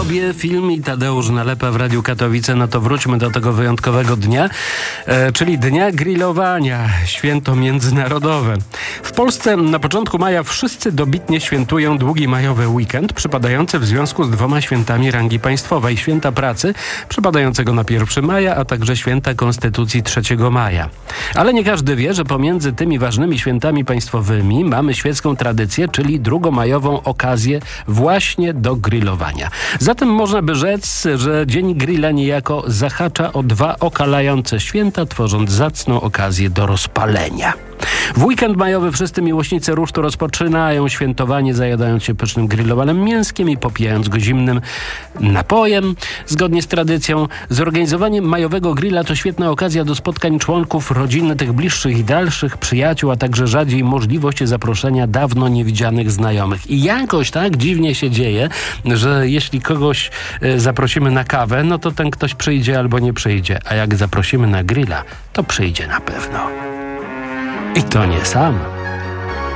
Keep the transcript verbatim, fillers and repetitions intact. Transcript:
sobie film i Tadeusz Nalepa w Radiu Katowice. No to wróćmy do tego wyjątkowego dnia, e, czyli Dnia Grillowania, święto międzynarodowe. W Polsce na początku maja wszyscy dobitnie świętują długi majowy weekend, przypadający w związku z dwoma świętami rangi państwowej. Święta pracy, przypadającego na pierwszego maja, a także święta Konstytucji trzeciego maja. Ale nie każdy wie, że pomiędzy tymi ważnymi świętami państwowymi mamy świecką tradycję, czyli drugomajową okazję właśnie do grillowania. Zatem można by rzec, że Dzień Grilla niejako zahacza o dwa okalające święta, tworząc zacną okazję do rozpalenia. W weekend majowy wszyscy miłośnicy rusztu rozpoczynają świętowanie, zajadając się pysznym grillowanym mięskiem i popijając go zimnym napojem. Zgodnie z tradycją, zorganizowanie majowego grilla to świetna okazja do spotkań członków rodziny, tych bliższych i dalszych, przyjaciół, a także rzadziej możliwość zaproszenia dawno niewidzianych znajomych. I jakoś tak dziwnie się dzieje, że jeśli kogoś e, zaprosimy na kawę, no to ten ktoś przyjdzie albo nie przyjdzie, a jak zaprosimy na grilla, to przyjdzie na pewno. I to nie sam.